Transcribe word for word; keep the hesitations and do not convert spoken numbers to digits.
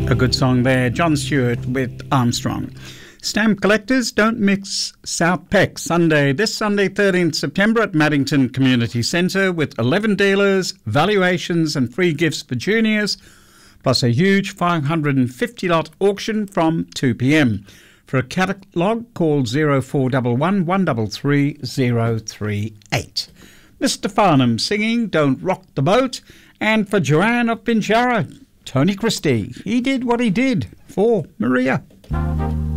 A good song there, John Stewart with Armstrong. Stamp collectors, don't mix South Peck. Sunday, this Sunday, thirteenth September at Maddington Community Centre with eleven dealers, valuations and free gifts for juniors, plus a huge five hundred fifty lot auction from two p m. For a catalogue, call zero four one one, one three three, zero three eight. Mister Farnham singing Don't Rock the Boat, and for Joanne of Pinjarra, Tony Christie. He did what he did for Maria.